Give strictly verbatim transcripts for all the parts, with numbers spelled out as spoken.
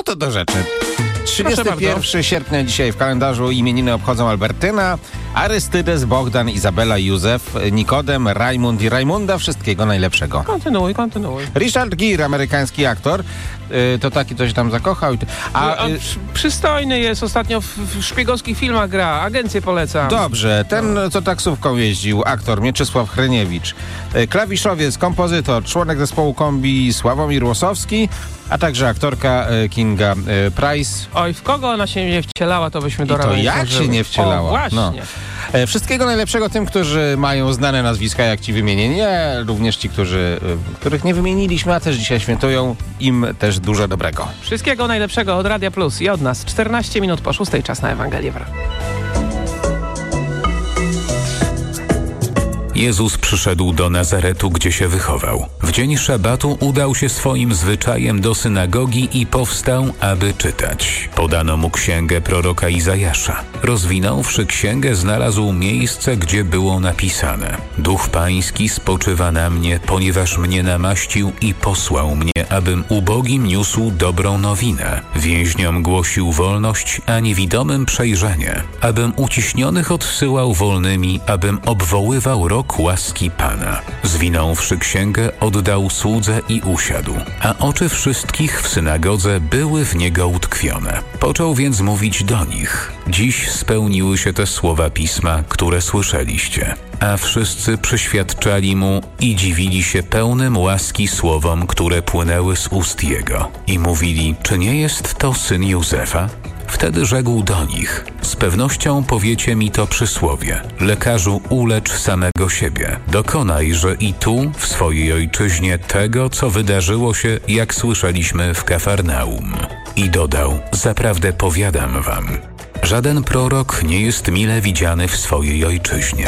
No to do rzeczy. trzydziestego pierwszego sierpnia dzisiaj w kalendarzu imieniny obchodzą Albertyna, Arystydes, Bogdan, Izabela, Józef, Nikodem, Rajmund i Rajmunda. Wszystkiego najlepszego. Kontynuuj, kontynuuj. Richard Gere, amerykański aktor, yy, to taki, co się tam zakochał. A, a przystojny jest, ostatnio w, w szpiegowskich filmach gra, agencję polecam. Dobrze, ten, co taksówką jeździł, aktor Mieczysław Hryniewicz, yy, klawiszowiec, kompozytor, członek zespołu kombi Sławomir Łosowski, a także aktorka yy, Kinga yy, Price. Oj, w kogo ona się nie wcielała, to byśmy do I to jak się nie wcielała? O, właśnie. No. E, Wszystkiego najlepszego tym, którzy mają znane nazwiska jak ci wymienieni, nie, również ci, którzy, y, których nie wymieniliśmy, a też dzisiaj świętują, im też dużo dobrego. Wszystkiego najlepszego od Radia Plus i od nas. czternaście minut po szóstej, czas na Ewangelię. Jezus przyszedł do Nazaretu, gdzie się wychował. W dzień szabatu udał się swoim zwyczajem do synagogi i powstał, aby czytać. Podano mu księgę proroka Izajasza. Rozwinąwszy księgę, znalazł miejsce, gdzie było napisane: Duch Pański spoczywa na mnie, ponieważ mnie namaścił i posłał mnie, abym ubogim niósł dobrą nowinę, więźniom głosił wolność, a niewidomym przejrzenie, abym uciśnionych odsyłał wolnymi, abym obwoływał rok łaski Pana. Zwinąwszy księgę, oddał słudze i usiadł, a oczy wszystkich w synagodze były w niego utkwione. Począł więc mówić do nich: Dziś spełniły się te słowa Pisma, które słyszeliście. A wszyscy przyświadczali mu i dziwili się pełnym łaski słowom, które płynęły z ust jego. I mówili: czy nie jest to syn Józefa? Wtedy rzekł do nich: z pewnością powiecie mi to przysłowie: lekarzu, ulecz samego siebie. Dokonajże i tu, w swojej ojczyźnie, tego, co wydarzyło się, jak słyszeliśmy w Kafarnaum. I dodał: zaprawdę powiadam wam, żaden prorok nie jest mile widziany w swojej ojczyźnie.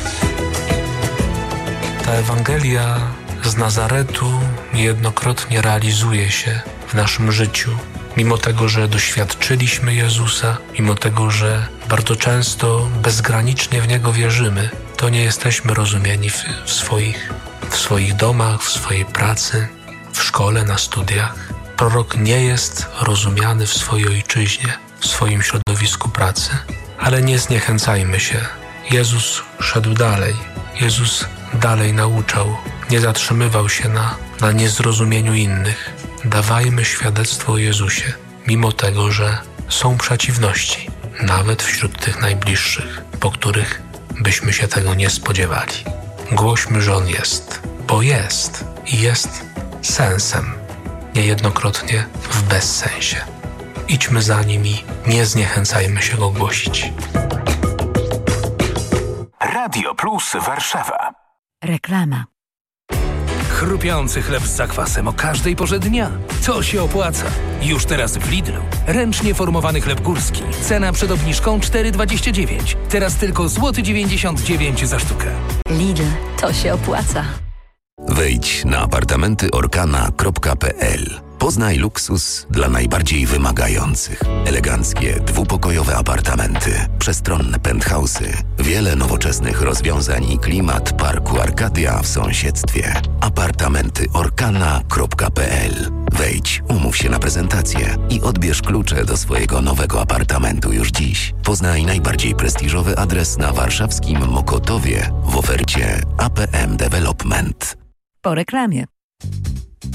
Ta Ewangelia z Nazaretu niejednokrotnie realizuje się w naszym życiu. Mimo tego, że doświadczyliśmy Jezusa, mimo tego, że bardzo często bezgranicznie w Niego wierzymy, to nie jesteśmy rozumieni w, w, swoich, w swoich domach, w swojej pracy, w szkole, na studiach. Prorok nie jest rozumiany w swojej ojczyźnie, w swoim środowisku pracy. Ale nie zniechęcajmy się. Jezus szedł dalej. Jezus dalej nauczał. Nie zatrzymywał się na, na niezrozumieniu innych. Dawajmy świadectwo o Jezusie, mimo tego, że są przeciwności, nawet wśród tych najbliższych, po których byśmy się tego nie spodziewali. Głośmy, że On jest, bo jest i jest sensem, niejednokrotnie w bezsensie. Idźmy za Nim i nie zniechęcajmy się Go głosić. Radio Plus Warszawa. Reklama. Chrupiący chleb z zakwasem o każdej porze dnia. To się opłaca. Już teraz w Lidlu. Ręcznie formowany chleb górski. Cena przed obniżką cztery dwadzieścia dziewięć. Teraz tylko złoty dziewięćdziesiąt dziewięć za sztukę. Lidl, to się opłaca. Wejdź na apartamenty orkana kropka p l. Poznaj luksus dla najbardziej wymagających. Eleganckie, dwupokojowe apartamenty, przestronne penthouse'y, wiele nowoczesnych rozwiązań i klimat parku Arkadia w sąsiedztwie. apartamenty orkana kropka p l. Wejdź, umów się na prezentację i odbierz klucze do swojego nowego apartamentu już dziś. Poznaj najbardziej prestiżowy adres na warszawskim Mokotowie w ofercie A P M Development. Po reklamie.